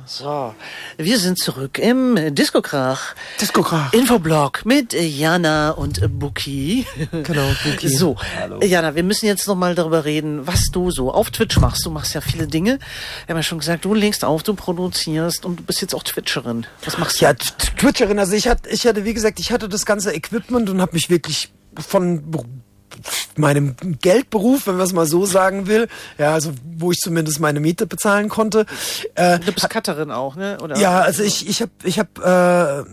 So, wir sind zurück im Disco-Krach. Disco-Krach. Infoblog mit Jana und Buki. Genau, Buki. So, hallo. Jana, wir müssen jetzt nochmal darüber reden, was du so auf Twitch machst. Du machst ja viele Dinge. Wir haben ja schon gesagt, du legst auf, du produzierst und du bist jetzt auch Twitcherin. Was machst du? Ja, Twitcherin. Also ich hatte, wie gesagt, das ganze Equipment und habe mich wirklich von meinem Geldberuf, wenn man es mal so sagen will, ja, also wo ich zumindest meine Miete bezahlen konnte. Du bist Cutterin auch, ne? Oder? Ja, also ich habe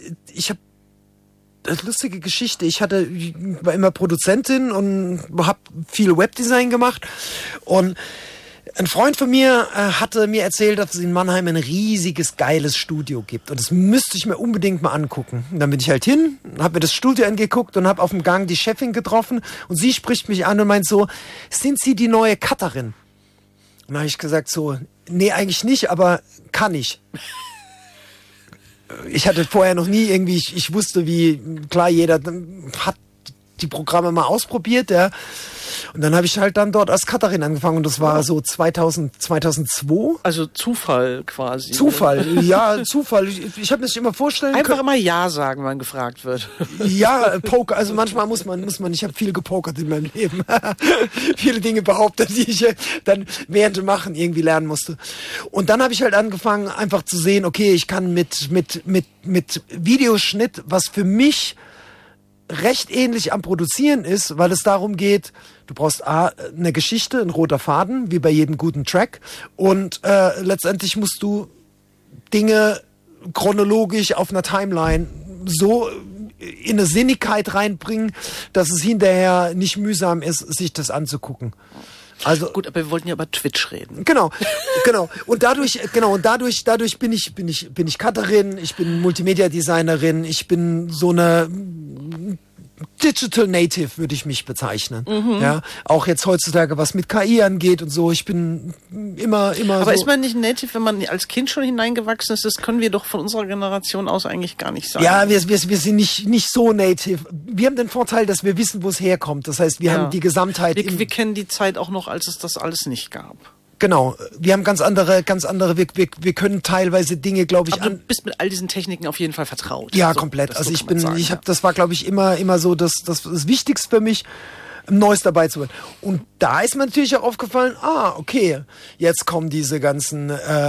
lustige Geschichte. Ich war immer Produzentin und habe viel Webdesign gemacht und ein Freund von mir hatte mir erzählt, dass es in Mannheim ein riesiges, geiles Studio gibt. Und das müsste ich mir unbedingt mal angucken. Und dann bin ich halt hin, habe mir das Studio angeguckt und habe auf dem Gang die Chefin getroffen. Und sie spricht mich an und meint so, sind Sie die neue Cutterin? Und dann habe ich gesagt so, nee, eigentlich nicht, aber kann ich. Ich hatte vorher noch nie irgendwie, ich wusste klar, jeder hat die Programme mal ausprobiert, ja. Und dann habe ich halt dann dort als Cutterin angefangen und das war so 2002. Also Zufall quasi. Zufall, ja, Zufall. Ich habe mir das immer vorstellen können. Einfach immer Ja sagen, wenn man gefragt wird. Ja, Poker, also manchmal muss man, ich habe viel gepokert in meinem Leben. Viele Dinge behauptet, die ich dann während dem Machen irgendwie lernen musste. Und dann habe ich halt angefangen, einfach zu sehen, okay, ich kann mit Videoschnitt, was für mich recht ähnlich am Produzieren ist, weil es darum geht, du brauchst eine Geschichte, ein roter Faden, wie bei jedem guten Track und letztendlich musst du Dinge chronologisch auf einer Timeline so in eine Sinnigkeit reinbringen, dass es hinterher nicht mühsam ist, sich das anzugucken. Also gut, aber wir wollten ja über Twitch reden. Genau. Und dadurch bin ich Cutterin, ich bin Multimedia-Designerin, ich bin so eine Digital Native, würde ich mich bezeichnen. Mhm. Ja, auch jetzt heutzutage, was mit KI angeht und so. Ich bin immer aber so. Ist man nicht Native, wenn man als Kind schon hineingewachsen ist? Das können wir doch von unserer Generation aus eigentlich gar nicht sein. Ja, wir sind nicht so Native. Wir haben den Vorteil, dass wir wissen, wo es herkommt. Das heißt, wir haben die Gesamtheit. Wir kennen die Zeit auch noch, als es das alles nicht gab. Genau, wir haben ganz andere, wir können teilweise Dinge, glaube ich, aber du bist mit all diesen Techniken auf jeden Fall vertraut. Ja, so, komplett. Also das war, glaube ich, immer so das Wichtigste für mich, Neues dabei zu werden. Und da ist mir natürlich auch aufgefallen, okay, jetzt kommen diese ganzen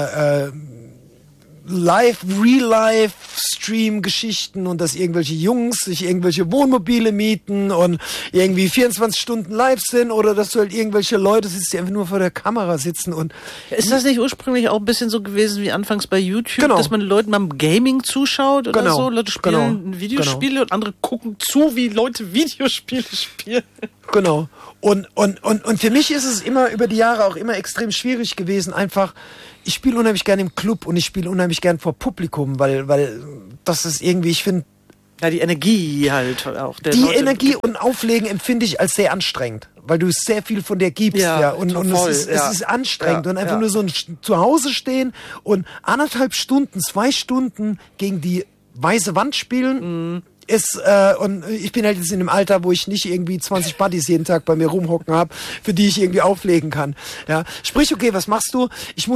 Real-Life-Stream-Geschichten und dass irgendwelche Jungs sich irgendwelche Wohnmobile mieten und irgendwie 24 Stunden live sind oder dass du halt irgendwelche Leute siehst, die einfach nur vor der Kamera sitzen und... Ja, ist das nicht ursprünglich auch ein bisschen so gewesen wie anfangs bei YouTube, dass man Leuten beim Gaming zuschaut oder so? Leute spielen Videospiele und andere gucken zu, wie Leute Videospiele spielen. Genau. Und für mich ist es immer über die Jahre auch immer extrem schwierig gewesen, einfach... Ich spiele unheimlich gerne im Club und ich spiele unheimlich gern vor Publikum, weil das ist irgendwie, ich finde... Ja, die Energie halt auch. Energie und Auflegen empfinde ich als sehr anstrengend, weil du sehr viel von dir gibst. Ja, und es ist anstrengend. Und einfach nur so ein Zuhause stehen und 1,5 Stunden, 2 Stunden gegen die weiße Wand spielen... und ich bin halt jetzt in einem Alter, wo ich nicht irgendwie 20 Buddies jeden Tag bei mir rumhocken habe, für die ich irgendwie auflegen kann. Ja, sprich, okay, was machst du? Ich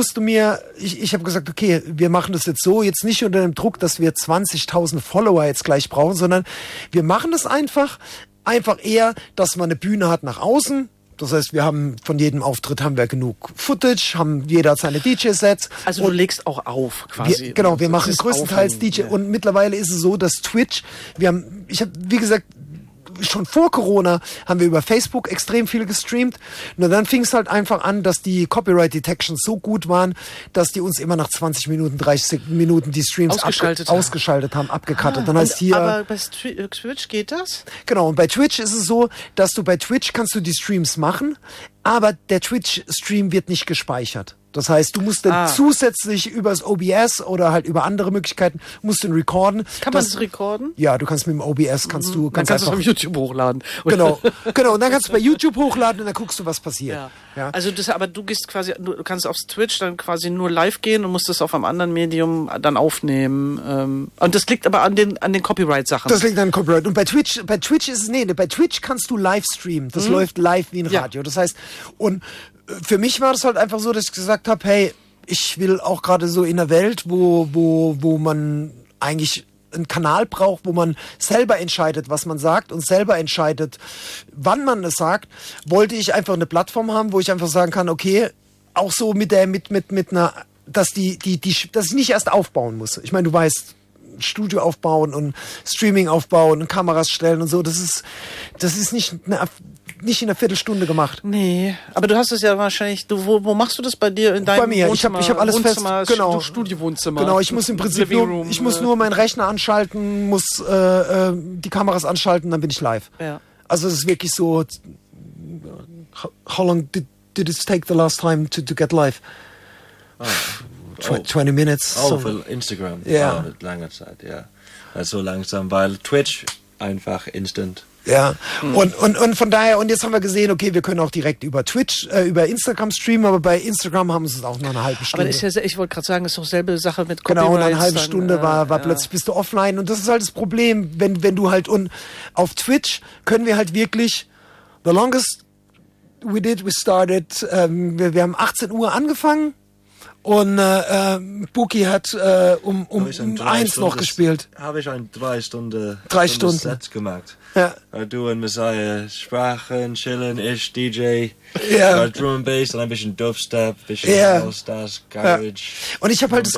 habe gesagt, okay, wir machen das jetzt so, jetzt nicht unter dem Druck, dass wir 20.000 Follower jetzt gleich brauchen, sondern wir machen das einfach eher, dass man eine Bühne hat nach außen. Das heißt, wir haben von jedem Auftritt haben wir genug Footage, jeder hat seine DJ-Sets. Also du legst auch auf quasi. Wir machen größtenteils DJ und mittlerweile ist es so, dass Twitch, ich habe, wie gesagt, schon vor Corona haben wir über Facebook extrem viel gestreamt. Nur dann fing es halt einfach an, dass die Copyright Detections so gut waren, dass die uns immer nach 20 Minuten, 30 Minuten die Streams ausgeschaltet haben, abgecuttet. Dann heißt hier. Aber bei Twitch geht das? Genau. Und bei Twitch ist es so, dass bei Twitch kannst du die Streams machen, aber der Twitch-Stream wird nicht gespeichert. Das heißt, du musst dann zusätzlich übers OBS oder halt über andere Möglichkeiten musst du recorden. Kann man das recorden? Ja, du kannst mit dem OBS dann kannst du es auf YouTube hochladen. Genau. Und dann kannst du bei YouTube hochladen und dann guckst du, was passiert. Ja. Also aber du gehst quasi, du kannst aufs Twitch dann quasi nur live gehen und musst das auf einem anderen Medium dann aufnehmen. Und das liegt aber an den Copyright-Sachen. Das liegt an den Copyright. Und bei Twitch ist es, bei Twitch kannst du live streamen. Das läuft live wie ein Radio. Das heißt, und für mich war das halt einfach so, dass ich gesagt habe, hey, ich will auch gerade so in einer Welt, wo man eigentlich einen Kanal braucht, wo man selber entscheidet, was man sagt und selber entscheidet, wann man es sagt, wollte ich einfach eine Plattform haben, wo ich einfach sagen kann, okay, auch so mit einer, dass ich nicht erst aufbauen muss. Ich meine, du weißt, Studio aufbauen und Streaming aufbauen und Kameras stellen und so, das ist nicht in einer Viertelstunde gemacht. Nee, aber du hast es ja wahrscheinlich, wo machst du das bei dir in deinem Wohnzimmer? Ich hab alles Wohnzimmer, fest, genau. Studiowohnzimmer. Genau, ich muss im Prinzip nur meinen Rechner anschalten, muss die Kameras anschalten, dann bin ich live. Ja. Also es ist wirklich so, how long did it take the last time to get live? 20 minutes. Für Instagram. Ja. Mit langer Zeit, ja. Also langsam, weil Twitch einfach instant. Ja, und von daher, und jetzt haben wir gesehen, okay, wir können auch direkt über Twitch, über Instagram streamen, aber bei Instagram haben sie es auch noch eine halbe Stunde. Aber das ist ja, ich wollte gerade sagen, ist doch selbe Sache mit Copyrights. Genau, und eine halbe Stunde war plötzlich bist du offline, und das ist halt das Problem, wenn du halt, und auf Twitch können wir halt wirklich, the longest we started, wir haben 18 Uhr angefangen, und Buki hat um 1 noch gespielt. Habe ich ein 3 Stunden Set gemacht. Ja. Du und Messiah sprachen, chillen, ich DJ, ja. Drum and Bass, dann ein bisschen Dubstep, ein bisschen House, das, Garage. Ja. Und ich habe halt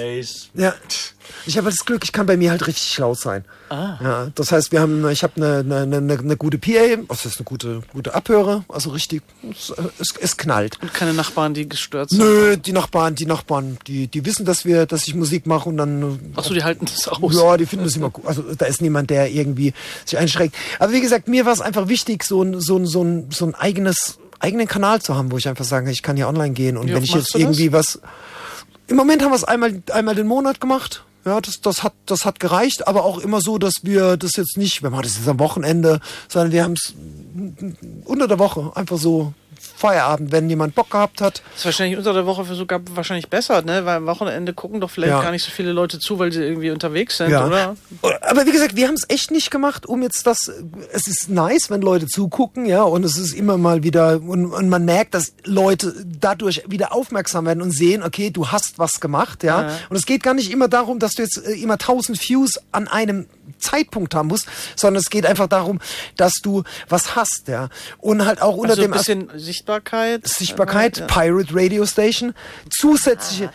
ich habe halt das Glück, ich kann bei mir halt richtig laut sein. Ja, das heißt, ich habe eine gute PA, das ist eine gute Abhörer, also richtig, es knallt. Und keine Nachbarn, die gestört sind? Nö, die Nachbarn, die wissen, dass ich Musik mache, und dann... Achso, die halten das aus? Ja, die finden das immer gut. Also da ist niemand, der irgendwie sich einschränkt. Aber wie gesagt, mir war es einfach wichtig, so ein eigenen Kanal zu haben, wo ich einfach sagen kann, ich kann hier online gehen, und wenn ich jetzt irgendwie was... Im Moment haben wir es einmal den Monat gemacht. Ja, das hat gereicht, aber auch immer so, dass wir das jetzt nicht, wir machen das jetzt am Wochenende, sondern wir haben es unter der Woche einfach so Feierabend, wenn jemand Bock gehabt hat. Das ist wahrscheinlich unter der Woche sogar wahrscheinlich besser, ne? Weil am Wochenende gucken doch vielleicht gar nicht so viele Leute zu, weil sie irgendwie unterwegs sind, oder? Aber wie gesagt, wir haben es echt nicht gemacht, um jetzt es ist nice, wenn Leute zugucken, ja, und es ist immer mal wieder, und man merkt, dass Leute dadurch wieder aufmerksam werden und sehen, okay, du hast was gemacht, ja. Und es geht gar nicht immer darum, dass du jetzt immer 1000 Views an einem Zeitpunkt haben musst, sondern es geht einfach darum, dass du was hast, ja. Und halt auch unter dem... ein bisschen Sichtbarkeit, Pirate Radio Station, zusätzliche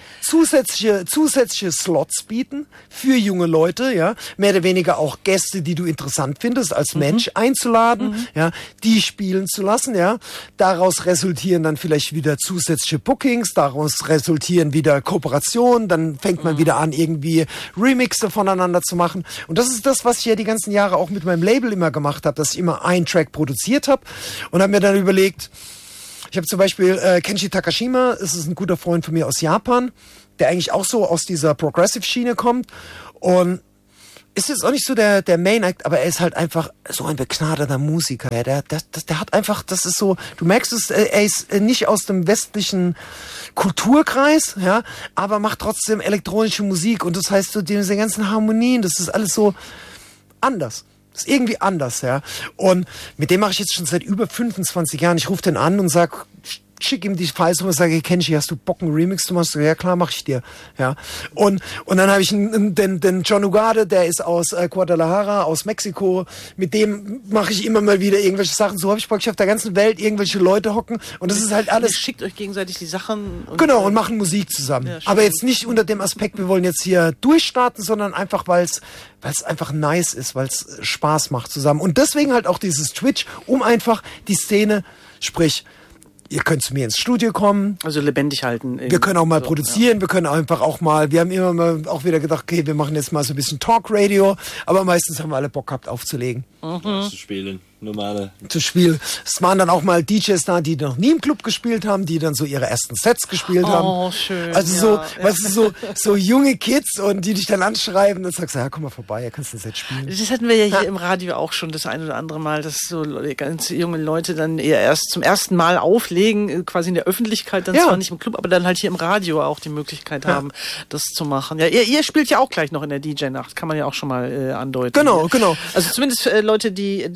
Slots bieten für junge Leute, ja, mehr oder weniger auch Gäste, die du interessant findest als Mensch einzuladen, ja, die spielen zu lassen, ja. Daraus resultieren dann vielleicht wieder zusätzliche Bookings, daraus resultieren wieder Kooperationen, dann fängt man wieder an, irgendwie Remixe voneinander zu machen, und das ist das, was ich ja die ganzen Jahre auch mit meinem Label immer gemacht habe, dass ich immer einen Track produziert habe, und habe mir dann überlegt, ich habe zum Beispiel Kenshi Takashima, es ist ein guter Freund von mir aus Japan, der eigentlich auch so aus dieser Progressive-Schiene kommt, und ist jetzt auch nicht so der Main Act, aber er ist halt einfach so ein begnadeter Musiker. Der hat einfach, das ist so, du merkst es, er ist nicht aus dem westlichen Kulturkreis, ja, aber macht trotzdem elektronische Musik, und das heißt so, diese ganzen Harmonien, das ist alles so anders. Das ist irgendwie anders, ja. Und mit dem mache ich jetzt schon seit über 25 Jahren. Ich rufe den an und schick ihm die Files und sage, Kenshi, hast du Bock, einen Remix zu machen? Ja, klar, mach ich dir. Ja. Und dann habe ich den John Ugarte, der ist aus Guadalajara, aus Mexiko. Mit dem mache ich immer mal wieder irgendwelche Sachen. So habe ich praktisch auf der ganzen Welt irgendwelche Leute hocken. Und das ist halt alles... Ihr schickt euch gegenseitig die Sachen. Und machen Musik zusammen. Ja, aber jetzt nicht unter dem Aspekt, wir wollen jetzt hier durchstarten, sondern einfach, weil es einfach nice ist, weil es Spaß macht zusammen. Und deswegen halt auch dieses Twitch, um einfach die Szene, sprich... Ihr könnt zu mir ins Studio kommen. Also lebendig halten. Wir können auch mal produzieren, wir können einfach auch mal, wir haben immer mal auch wieder gedacht, okay, wir machen jetzt mal so ein bisschen Talk-Radio, aber meistens haben wir alle Bock gehabt aufzulegen. Zu spielen, normale. Zu spielen. Es waren dann auch mal DJs da, die noch nie im Club gespielt haben, die dann so ihre ersten Sets gespielt haben. Oh, schön. Also weißt du, so junge Kids, und die dich dann anschreiben, dann sagst du, ja, komm mal vorbei, ihr kannst ein Set spielen. Das hatten wir ja hier im Radio auch schon das ein oder andere Mal, dass so ganz junge Leute dann eher erst zum ersten Mal auflegen, quasi in der Öffentlichkeit, dann zwar nicht im Club, aber dann halt hier im Radio auch die Möglichkeit haben, das zu machen. Ja, ihr spielt ja auch gleich noch in der DJ-Nacht, kann man ja auch schon mal andeuten. Genau. Also zumindest Leute, die jetzt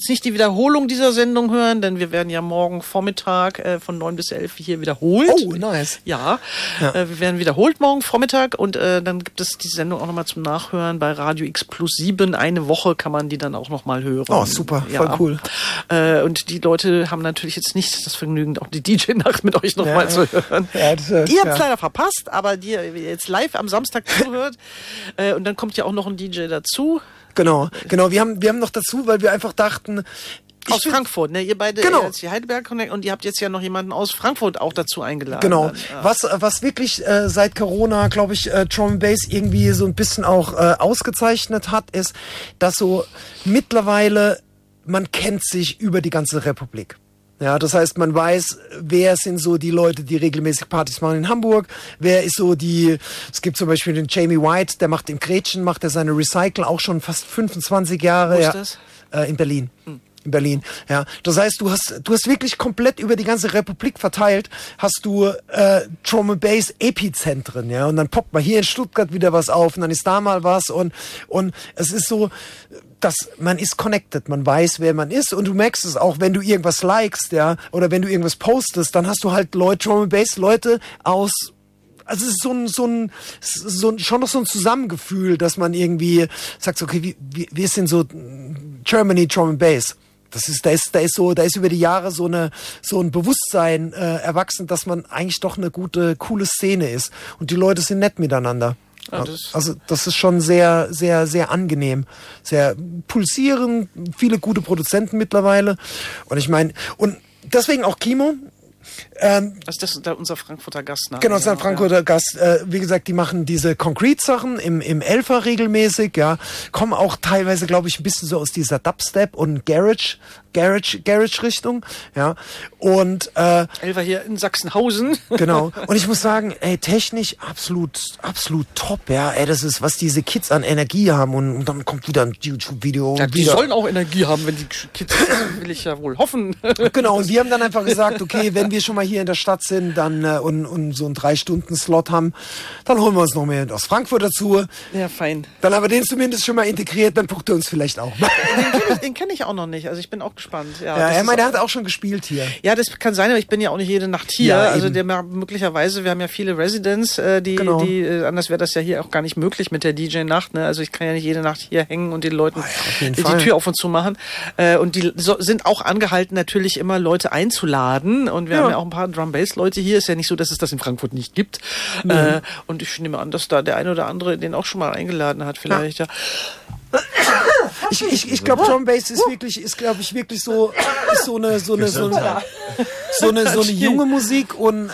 jetzt nicht die Wiederholung dieser Sendung hören, denn wir werden ja morgen Vormittag von 9 bis 11 hier wiederholt. Oh, nice. Ja, wir werden wiederholt morgen Vormittag und dann gibt es die Sendung auch nochmal zum Nachhören bei Radio X Plus 7. Eine Woche kann man die dann auch nochmal hören. Oh, super, voll cool. Und die Leute haben natürlich jetzt nicht das Vergnügen, auch die DJ-Nacht mit euch nochmal zu hören. Ja, ihr habt es leider verpasst, aber die jetzt live am Samstag zuhört. Und dann kommt ja auch noch ein DJ dazu. Genau. Wir haben noch dazu, weil wir einfach dachten, aus Frankfurt, ne? Ihr beide als die Heidelberg Connect und ihr habt jetzt ja noch jemanden aus Frankfurt auch dazu eingeladen. Genau. Was wirklich seit Corona, glaube ich, Drum and Bass irgendwie so ein bisschen auch ausgezeichnet hat, ist, dass so mittlerweile man kennt sich über die ganze Republik. Ja, das heißt, man weiß, wer sind so die Leute, die regelmäßig Partys machen in Hamburg, wer ist so es gibt zum Beispiel den Jamie White, der macht im Gretchen, macht er seine Recycle auch schon fast 25 Jahre. Wo ist das? In Berlin. In Berlin, ja. Das heißt, du hast wirklich komplett über die ganze Republik verteilt, hast du Drum and Bass Epizentren, ja. Und dann poppt mal hier in Stuttgart wieder was auf und dann ist da mal was und es ist so, dass man ist connected, man weiß, wer man ist und du merkst es auch, wenn du irgendwas likest, ja, oder wenn du irgendwas postest, dann hast du halt Drum and Bass Leute aus. Also es ist schon noch so ein Zusammengefühl, dass man irgendwie sagt, okay, wir sind so Germany Drum and Bass. Da ist über die Jahre so ein Bewusstsein erwachsen, dass man eigentlich doch eine coole Szene ist und die Leute sind nett miteinander. Ja, also das ist schon sehr, sehr, sehr angenehm, sehr pulsierend, viele gute Produzenten mittlerweile und ich meine und deswegen auch Kimo. Also das ist unser Frankfurter Gast. Ne? Genau, unser Frankfurter Gast. Wie gesagt, die machen diese Concrete-Sachen im Elfer regelmäßig, ja. Kommen auch teilweise, glaube ich, ein bisschen so aus dieser Dubstep und Garage-Richtung, ja. Und Elfer hier in Sachsenhausen. Genau. Und ich muss sagen, technisch absolut top, ja. Das ist, was diese Kids an Energie haben und dann kommt wieder ein YouTube-Video. Ja, die sollen auch Energie haben, wenn die Kids, will ich ja wohl hoffen. Genau, und wir haben dann einfach gesagt, okay, wenn wir schon mal hier in der Stadt sind, dann und so einen 3-Stunden-Slot haben, dann holen wir uns noch mehr aus Frankfurt dazu. Ja, fein. Dann haben wir den zumindest schon mal integriert, dann guckt er uns vielleicht auch. Den kenn ich auch noch nicht, also ich bin auch gespannt. Ja, er hat auch schon gespielt hier. Ja, das kann sein, aber ich bin ja auch nicht jede Nacht hier. Ja, also möglicherweise, wir haben ja viele Residents, die anders wäre das ja hier auch gar nicht möglich mit der DJ-Nacht. Ne? Also ich kann ja nicht jede Nacht hier hängen und den Leuten die Tür auf und zu machen. Und die sind auch angehalten, natürlich immer Leute einzuladen. Und wir haben ja auch ein paar Drum-Bass-Leute hier. Ist ja nicht so, dass es das in Frankfurt nicht gibt. Und ich nehme an, dass da der eine oder andere den auch schon mal eingeladen hat, vielleicht. Ja. Ich glaube, Drum Bass ist glaube ich wirklich so eine junge Musik und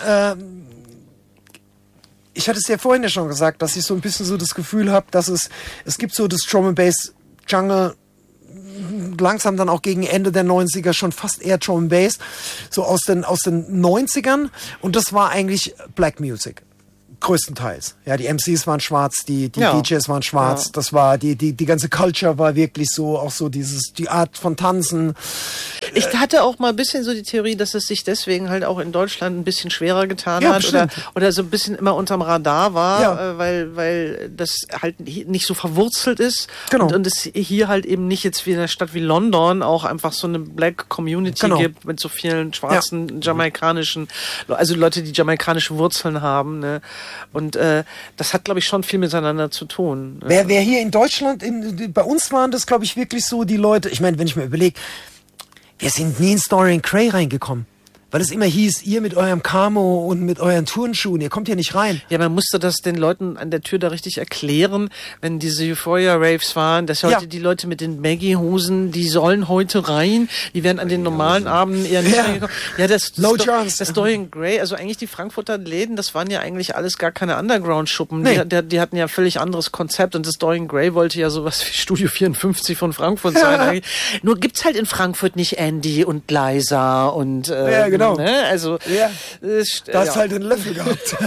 ich hatte es ja vorhin ja schon gesagt, dass ich so ein bisschen so das Gefühl habe, dass es gibt so das Drum and Bass Jungle langsam dann auch gegen Ende der 90er schon fast eher Drum and Bass, so aus den 90ern und das war eigentlich Black Music. Größtenteils. Ja, die MCs waren schwarz, die DJs waren schwarz. Ja. Das war die ganze Culture war wirklich so, auch so die Art von Tanzen. Ich hatte auch mal ein bisschen so die Theorie, dass es sich deswegen halt auch in Deutschland ein bisschen schwerer getan hat oder so ein bisschen immer unterm Radar war, weil das halt nicht so verwurzelt ist. Genau. Und es hier halt eben nicht jetzt wie in einer Stadt wie London auch einfach so eine Black Community gibt mit so vielen schwarzen jamaikanischen, also Leute, die jamaikanische Wurzeln haben, ne? Und das hat, glaube ich, schon viel miteinander zu tun. Wer hier in Deutschland, bei uns waren das, glaube ich, wirklich so die Leute, ich meine, wenn ich mir überlege, wir sind nie in Dorian Gray reingekommen. Weil es immer hieß, ihr mit eurem Camo und mit euren Turnschuhen, ihr kommt hier nicht rein. Ja, man musste das den Leuten an der Tür da richtig erklären, wenn diese Euphoria-Raves waren, dass heute die Leute mit den Maggie-Hosen, die sollen heute rein, die werden an den normalen Abenden eher nicht reingekommen. Ja, das Dorian Gray, also eigentlich die Frankfurter Läden, das waren ja eigentlich alles gar keine Underground-Schuppen. Nee. Die hatten ja völlig anderes Konzept und das Dorian Gray wollte ja sowas wie Studio 54 von Frankfurt sein. Eigentlich. Nur gibt's halt in Frankfurt nicht Andy und Liza und genau. Ne? Also da hast halt den Löffel gehabt.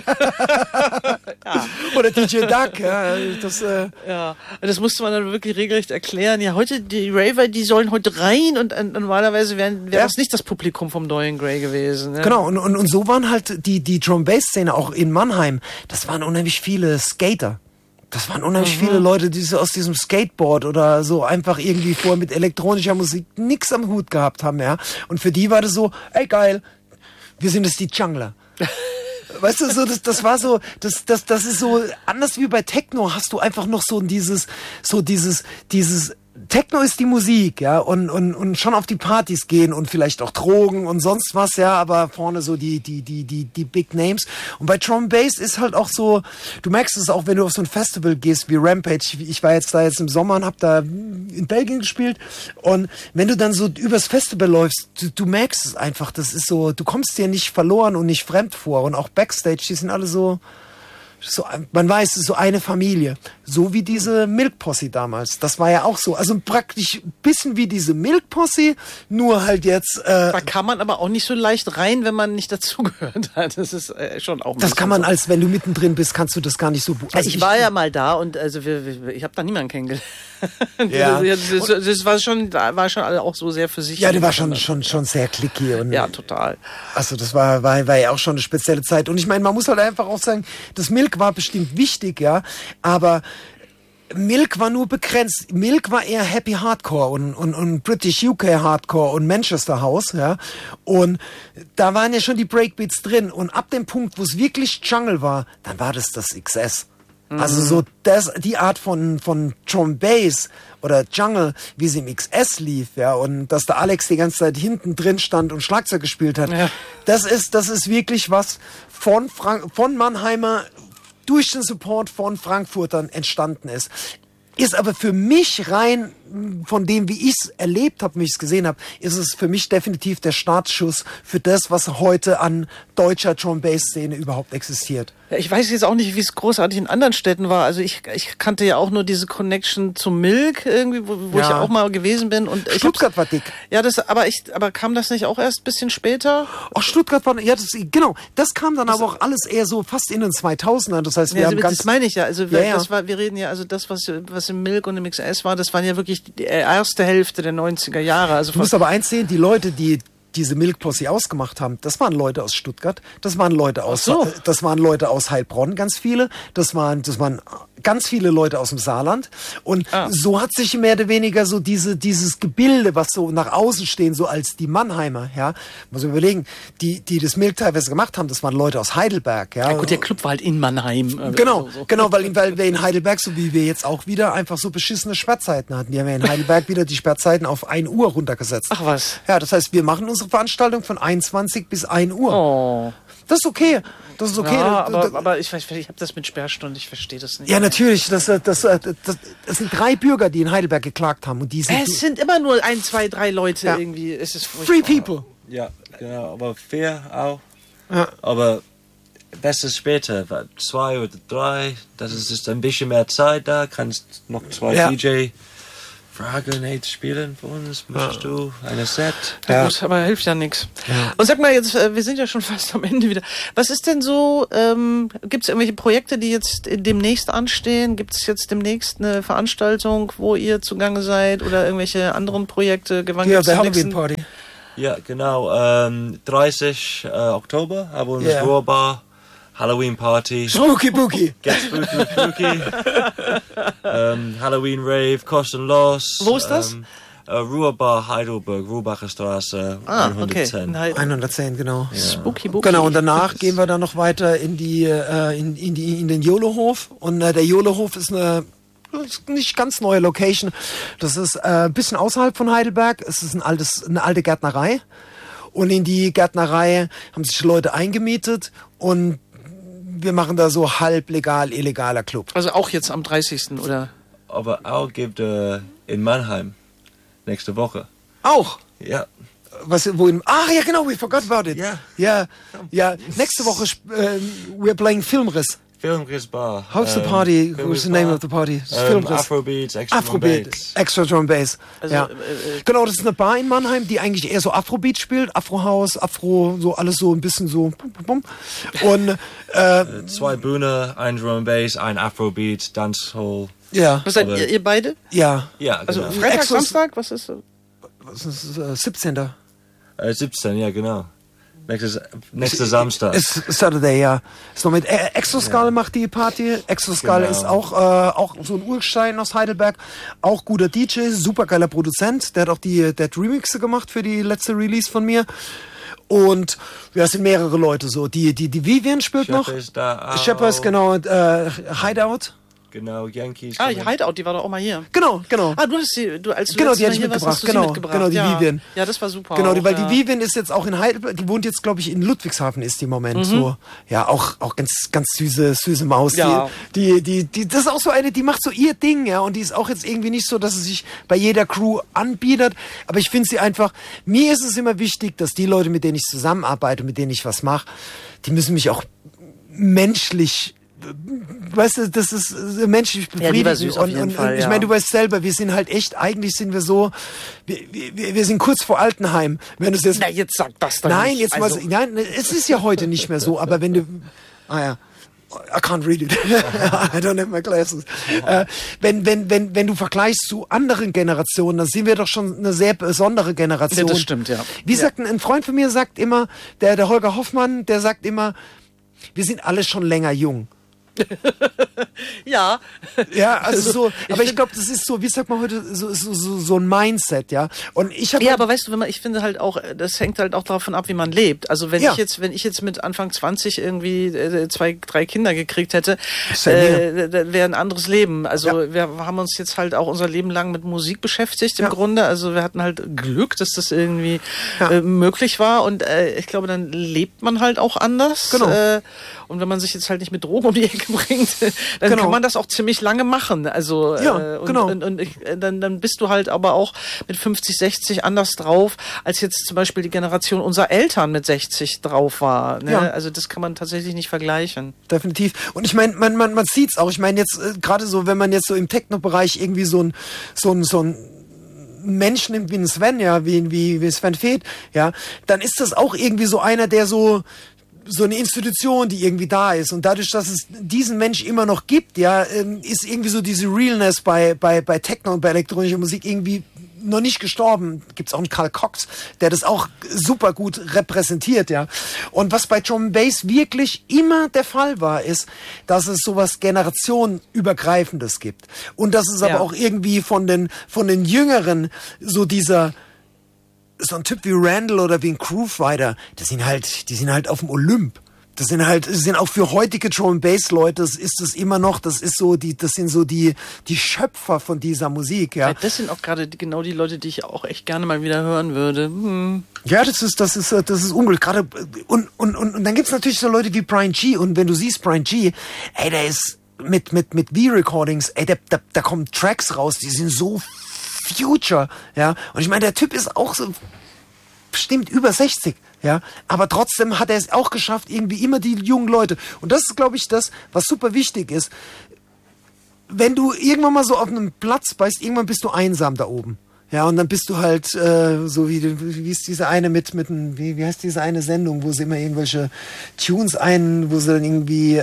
Oder DJ Duck. Das musste man dann wirklich regelrecht erklären. Ja, heute die Raver, die sollen heute rein und normalerweise wäre das nicht das Publikum vom Dorian Gray gewesen. Ne? Genau, und so waren halt die Drum-Bass-Szene auch in Mannheim. Das waren unheimlich viele Skater. Das waren unheimlich viele Leute, die so aus diesem Skateboard oder so einfach irgendwie vorher mit elektronischer Musik nix am Hut gehabt haben, ja. Und für die war das so, ey geil, wir sind jetzt die Jungler. Weißt du, so, das war so, das ist so, anders wie bei Techno hast du einfach noch so dieses Techno ist die Musik, ja, und schon auf die Partys gehen und vielleicht auch Drogen und sonst was, ja, aber vorne so die Big Names. Und bei Drum Bass ist halt auch so, du merkst es auch, wenn du auf so ein Festival gehst wie Rampage. Ich war jetzt im Sommer und hab da in Belgien gespielt, und wenn du dann so übers Festival läufst, du merkst es einfach, das ist so, du kommst dir nicht verloren und nicht fremd vor, und auch Backstage, die sind alle so, man weiß, es ist so eine Familie. So wie diese Milk Posse damals. Das war ja auch so. Also praktisch ein bisschen wie diese Milk Posse, nur halt jetzt... da kann man aber auch nicht so leicht rein, wenn man nicht dazugehört hat. Das ist schon auch... Das kann man, so. Als wenn du mittendrin bist, kannst du das gar nicht so... Also ich war ja mal da, und also ich habe da niemanden kennengelernt. Ja. Das war schon alle auch so sehr für sich. Ja, der war schon sehr clicky. Und, ja, total. Also das war ja auch schon eine spezielle Zeit. Und ich meine, man muss halt einfach auch sagen, das Milk war bestimmt wichtig, ja, aber Milk war nur begrenzt. Milk war eher Happy Hardcore und British UK Hardcore und Manchester House, ja. Und da waren ja schon die Breakbeats drin. Und ab dem Punkt, wo es wirklich Jungle war, dann war das XS. Also so die Art von Drum Bass oder Jungle, wie sie im XS lief, ja, und dass der Alex die ganze Zeit hinten drin stand und Schlagzeug gespielt hat, ja. Das ist wirklich was von Mannheimer durch den Support von Frankfurtern entstanden ist. Ist aber für mich rein, von dem, wie ich es erlebt habe, wie ich es gesehen habe, ist es für mich definitiv der Startschuss für das, was heute an deutscher Drum-Bass-Szene überhaupt existiert. Ja, ich weiß jetzt auch nicht, wie es großartig in anderen Städten war. Also ich kannte ja auch nur diese Connection zum Milk irgendwie, wo ich ja auch mal gewesen bin. Und Stuttgart war dick. Ja, aber kam das nicht auch erst ein bisschen später? Ach, Stuttgart war, ja, genau. Das kam dann aber auch alles eher so fast in den 2000ern. Das heißt, wir haben das meine ich ja. Also wir reden ja, also das, was im Milk und im XS war, das waren ja wirklich die erste Hälfte der 90er Jahre. Also du musst aber eins sehen, die Leute, die diese Milk Posse ausgemacht haben, das waren Leute aus Stuttgart, das waren Leute aus Heilbronn, ganz viele, das waren ganz viele Leute aus dem Saarland, und so hat sich mehr oder weniger so dieses Gebilde, was so nach außen stehen, so als die Mannheimer, ja, muss man überlegen, die das Milk teilweise gemacht haben, das waren Leute aus Heidelberg, ja. Ja gut, der Club war halt in Mannheim. Genau, weil wir in Heidelberg, so wie wir jetzt auch wieder, einfach so beschissene Sperrzeiten hatten. Die haben ja in Heidelberg wieder die Sperrzeiten auf 1 Uhr runtergesetzt. Ach was. Ja, das heißt, wir machen unsere Veranstaltung von 21 bis 1 Uhr. Oh. Das ist okay. Ja, aber ich habe das mit Sperrstunden, ich verstehe das nicht. Ja, natürlich. Das sind 3 Bürger, die in Heidelberg geklagt haben. Und es sind immer nur 1, 2, 3 Leute irgendwie. Es ist Free people. Ja, genau. Aber fair auch. Ja. Aber besser später, 2 oder 3, das ist ein bisschen mehr Zeit da. Kannst noch 2 DJ Fragen spielen für uns. Möchtest du eine Set? Ja. Gut, aber hilft ja nichts. Ja. Und sag mal jetzt, wir sind ja schon fast am Ende wieder. Was ist denn so, gibt es irgendwelche Projekte, die jetzt demnächst anstehen? Gibt es jetzt demnächst eine Veranstaltung, wo ihr zugange seid, oder irgendwelche anderen Projekte? Ja, der Halloween Party. Ja, genau. 30. Oktober haben wir uns Ruhrbar Halloween Party. Spooky Booky. Get spooky spooky. Halloween Rave, kostenlos. Wo ist das? Ruhrbar Heidelberg, Ruhrbacher Straße, 110. Okay. 110, genau. Ja. Spooky Booky. Genau, und danach gehen wir dann noch weiter in den Jolohof. Und der Jolohof ist eine nicht ganz neue Location. Das ist ein bisschen außerhalb von Heidelberg. Es ist eine alte Gärtnerei. Und in die Gärtnerei haben sich Leute eingemietet, und wir machen da so halblegal, illegaler Club. Also auch jetzt am 30. oder? Aber auch gibt in Mannheim nächste Woche. Auch? Ja. Ja genau, we forgot about it. Ja. Nächste Woche we're playing Filmriss. Filmriss Bar. How's the party? What's the name of the party? Filmriss. Afrobeats, Extra Drum Bass. Also, ja. Genau, das ist eine Bar in Mannheim, die eigentlich eher so Afrobeat spielt. Afro-House, Afro, so alles so ein bisschen so. Und 2 Bühne, 1 Drum Bass, 1 Afrobeat, Dancehall. Ja. Was seid ihr beide? Ja. Ja, genau. Also Freitag, Samstag, was ist so? Was ist 17. 17, ja, genau. Nächster Samstag. Ist Saturday, ja. Ist noch mit Exoskull macht die Party. Exoskull ist auch so ein Urgestein aus Heidelberg. Auch guter DJ, super geiler Produzent. Der hat auch die Remixe gemacht für die letzte Release von mir. Und es sind mehrere Leute so. Die Vivian spielt noch. Shepherd, genau. Hideout. Genau, Yankees. Hideout, die war doch auch mal hier. Genau. Du hast die, als du genau, die hatte ich mitgebracht. Genau, die Vivian. Ja, das war super. Genau, weil die Vivian ist jetzt auch in Heidelberg, die wohnt jetzt, glaube ich, in Ludwigshafen ist die im Moment so. Ja, auch ganz süße Maus. Ja. Die, das ist auch so eine, die macht so ihr Ding, ja, und die ist auch jetzt irgendwie nicht so, dass sie sich bei jeder Crew anbietet, aber ich finde sie einfach, mir ist es immer wichtig, dass die Leute, mit denen ich zusammenarbeite, mit denen ich was mache, die müssen mich auch menschlich, weißt du, das ist menschlich befriedigend. Ja, die war süß auf jeden Fall, ich meine, du weißt selber, wir sind halt echt, eigentlich sind wir so, wir sind kurz vor Altenheim. Wenn du jetzt, na, jetzt sag das doch nein, nicht. Jetzt mal, nein, es ist ja heute nicht mehr so, aber wenn du, I can't read it. I don't have my glasses. Wenn du vergleichst zu anderen Generationen, dann sind wir doch schon eine sehr besondere Generation. Ja, das stimmt, ja. Wie sagt ein Freund von mir, sagt immer, der Holger Hoffmann, der sagt immer, wir sind alle schon länger jung. Ja. Ja, also so, aber ich glaube, das ist so, wie sagt man heute, so ein Mindset, ja. Und ich habe aber weißt du, ich finde halt auch, das hängt halt auch davon ab, wie man lebt. Also wenn ich jetzt mit Anfang 20 irgendwie 2-3 Kinder gekriegt hätte, wäre ein anderes Leben. Also wir haben uns jetzt halt auch unser Leben lang mit Musik beschäftigt im Grunde. Also wir hatten halt Glück, dass das irgendwie möglich war und ich glaube, dann lebt man halt auch anders. Genau. Und wenn man sich jetzt halt nicht mit Drogen um die Ecke bringt, dann kann man das auch ziemlich lange machen. Also dann bist du halt aber auch mit 50, 60 anders drauf, als jetzt zum Beispiel die Generation unserer Eltern mit 60 drauf war. Ne? Ja. Also das kann man tatsächlich nicht vergleichen. Definitiv. Und ich meine, man sieht's auch. Ich meine jetzt gerade so, wenn man jetzt so im Techno-Bereich irgendwie so ein Mensch nimmt wie ein Sven, ja, wie Sven Feth, ja, dann ist das auch irgendwie so einer, der so eine Institution, die irgendwie da ist. Und dadurch, dass es diesen Mensch immer noch gibt, ja, ist irgendwie so diese Realness bei Techno und bei elektronischer Musik irgendwie noch nicht gestorben. Gibt's auch einen Karl Cox, der das auch super gut repräsentiert, ja. Und was bei Drum & Bass wirklich immer der Fall war, ist, dass es sowas generationenübergreifendes gibt. Und dass es aber auch irgendwie von den Jüngeren so so ein Typ wie Randall oder wie ein Groove-Rider, die sind halt auf dem Olymp. Das sind auch für heutige Drum & Bass Leute, das sind so die Schöpfer von dieser Musik, ja. Das sind auch gerade genau die Leute, die ich auch echt gerne mal wieder hören würde. Ja, das ist unglücklich. Gerade, und dann gibt's natürlich so Leute wie Brian G. Und wenn du siehst, Brian G., ey, der ist mit V-Recordings, ey, da kommen Tracks raus, die sind so Future, ja. Und ich meine, der Typ ist auch so bestimmt über 60, ja. Aber trotzdem hat er es auch geschafft, irgendwie immer die jungen Leute. Und das ist, glaube ich, das, was super wichtig ist. Wenn du irgendwann mal so auf einem Platz bist, irgendwann bist du einsam da oben. Ja, und dann bist du halt so wie ist diese eine wie heißt diese eine Sendung, wo sie immer irgendwelche Tunes wo sie dann irgendwie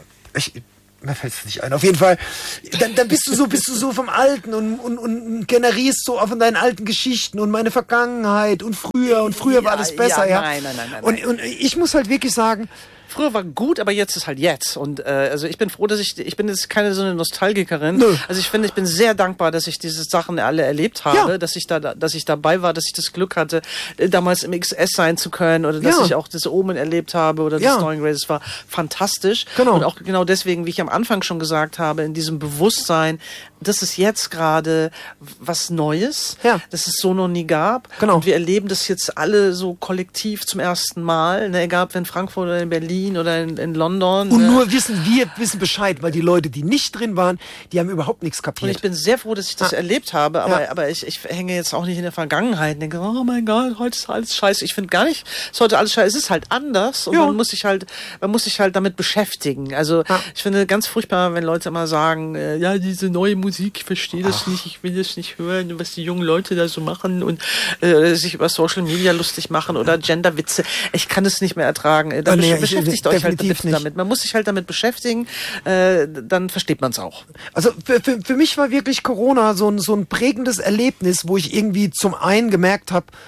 mir fällt es nicht ein. Auf jeden Fall, dann bist du so vom Alten und generierst so von deinen alten Geschichten und meine Vergangenheit und früher war alles besser, ja. Nein. Und ich muss halt wirklich sagen, früher war gut, aber jetzt ist halt jetzt. Und also ich bin froh, dass ich bin jetzt keine so eine Nostalgikerin. Nö. Also ich bin sehr dankbar, dass ich diese Sachen alle erlebt habe, dass ich dabei war, dass ich das Glück hatte, damals im XS sein zu können oder dass ich auch das Omen erlebt habe oder das Storing Grace. Das war fantastisch. Genau. Und auch genau deswegen, wie ich am Anfang schon gesagt habe, in diesem Bewusstsein, das ist jetzt gerade was Neues, das es so noch nie gab. Genau. Und wir erleben das jetzt alle so kollektiv zum ersten Mal, ne? Egal ob in Frankfurt oder in Berlin oder in London. Und nur wir wissen Bescheid, weil die Leute, die nicht drin waren, die haben überhaupt nichts kapiert. Und ich bin sehr froh, dass ich das erlebt habe, aber ich hänge jetzt auch nicht in der Vergangenheit und denke, oh mein Gott, heute ist alles scheiße. Ich finde gar nicht, es ist heute alles scheiße. Es ist halt anders und man muss sich halt damit beschäftigen. Also ich finde ganz furchtbar, wenn Leute immer sagen, ja, diese neue Musik, ich verstehe das nicht, ich will das nicht hören, was die jungen Leute da so machen und sich über Social Media lustig machen oder Genderwitze. Ich kann es nicht mehr ertragen. Beschäftigt euch halt damit. Man muss sich halt damit beschäftigen, dann versteht man es auch. Also für mich war wirklich Corona so ein prägendes Erlebnis, wo ich irgendwie zum einen gemerkt habe,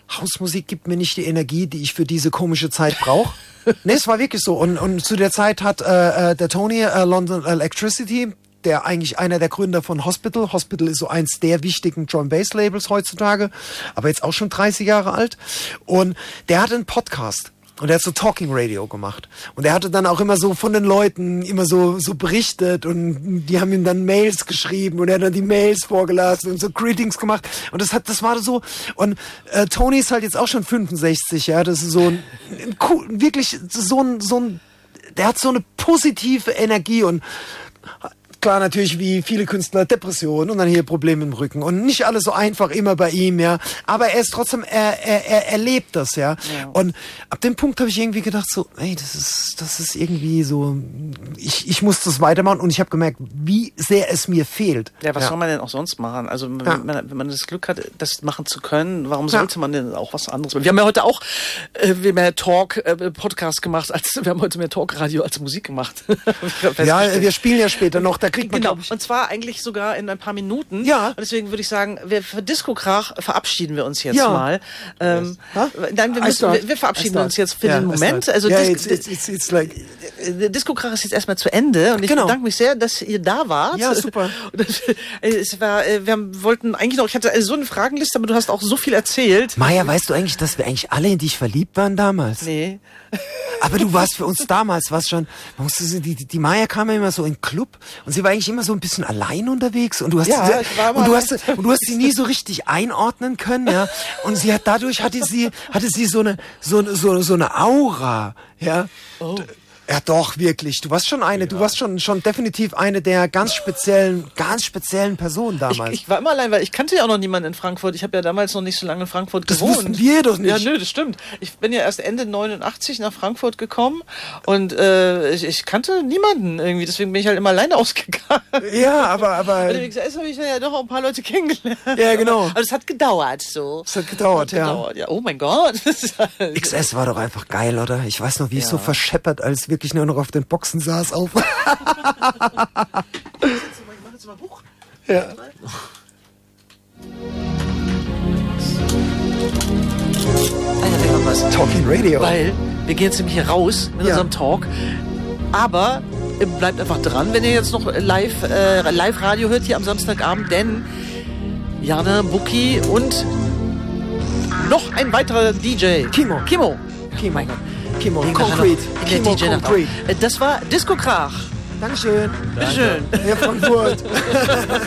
Hausmusik gibt mir nicht die Energie, die ich für diese komische Zeit brauche. Nee, es war wirklich so. Und zu der Zeit hat der Tony London Electricity, der eigentlich einer der Gründer von Hospital. Hospital ist so eins der wichtigen Drum-Bass-Labels heutzutage, aber jetzt auch schon 30 Jahre alt. Und der hatte einen Podcast. Und er hat so Talking Radio gemacht. Und er hatte dann auch immer so von den Leuten immer so berichtet und die haben ihm dann Mails geschrieben und er hat dann die Mails vorgelassen und so Greetings gemacht. Und das war so. Und Tony ist halt jetzt auch schon 65, ja. Das ist so wirklich so ein, der hat so eine positive Energie und klar, natürlich wie viele Künstler Depressionen und dann hier Probleme im Rücken und nicht alles so einfach immer bei ihm, ja. Aber er ist trotzdem, er lebt das, ja. Und ab dem Punkt habe ich irgendwie gedacht so, ey, das ist irgendwie so, ich muss das weitermachen und ich habe gemerkt, wie sehr es mir fehlt. Ja, was soll man denn auch sonst machen? Also wenn man das Glück hat, das machen zu können, warum sollte man denn auch was anderes machen? Wir haben ja heute auch mehr Talk-Podcast gemacht, wir haben heute mehr Talk-Radio als Musik gemacht. Ja, wir spielen ja später noch, da kriegt man, genau, und zwar eigentlich sogar in ein paar Minuten. Ja. Und deswegen würde ich sagen, für Disco-Krach verabschieden wir uns jetzt mal. Nein, wir verabschieden uns jetzt für den Moment. Also Disco-Krach ist jetzt erstmal zu Ende und ich bedanke mich sehr, dass ihr da wart. Ja, super. Wir wollten eigentlich noch, ich hatte so eine Fragenliste, aber du hast auch so viel erzählt. Maja, weißt du eigentlich, dass wir eigentlich alle in dich verliebt waren damals? Nee. Aber du warst für uns damals, die Maja kam ja immer so in den Club und sie war eigentlich immer so ein bisschen allein unterwegs und du hast sie nie so richtig einordnen können, ja. Und sie hat hatte sie so eine Aura, ja. Oh. Ja, doch, wirklich. Du warst schon du warst schon definitiv eine der ganz speziellen Personen damals. Ich war immer allein, weil ich kannte ja auch noch niemanden in Frankfurt. Ich habe ja damals noch nicht so lange in Frankfurt gewohnt. Das wussten wir doch nicht. Ja, nö, das stimmt. Ich bin ja erst Ende 89 nach Frankfurt gekommen und ich kannte niemanden irgendwie. Deswegen bin ich halt immer alleine ausgegangen. Ja, aber wie gesagt, habe ich ja doch auch ein paar Leute kennengelernt. Ja, genau. Aber es hat gedauert, so. Es hat gedauert, ja. Oh mein Gott. XS war doch einfach geil, oder? Ich weiß noch, wie ich so verscheppert als wirklich nur noch auf den Boxen saß auf. Ich mach jetzt mal hoch. Ja. Talking Radio. Weil wir gehen jetzt nämlich hier raus mit unserem Talk. Aber bleibt einfach dran, wenn ihr jetzt noch Live-Radio hört hier am Samstagabend, denn Jana, Buki und noch ein weiterer DJ. Kimo. Mein Gott. Kimo Concrete. Kimo Concrete. Das war Disco Krach. Dankeschön. Bitteschön. Herr Frankfurt.